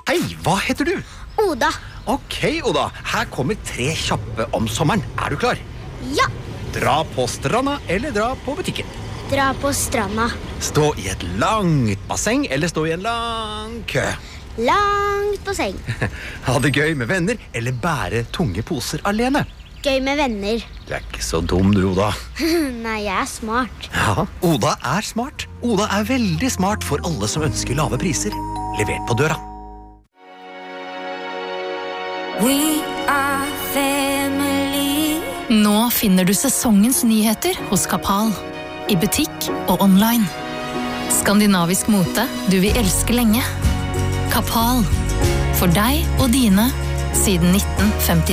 Hei, hva heter du? Oda. Ok, Oda, her kommer 3 kjappe om sommeren. Er du klar? Ja. Dra på stranda eller dra på butikken? Dra på stranda. Stå i et langt basseng eller stå i en lang kø? Langt på seng. Ha det gøy med venner eller bære tunge poser alene? Gøy med venner. Du er ikke så dum du, Oda. Nei, jeg er smart. Ja, Oda er smart. Oda er veldig smart for alle som ønsker lave priser. Levert på døra. We are family. Nå finner du sesongens nyheter hos Kapal. I butikk og online. Skandinavisk mote du vil elske lenge. Kapal. For deg og dine siden 1953.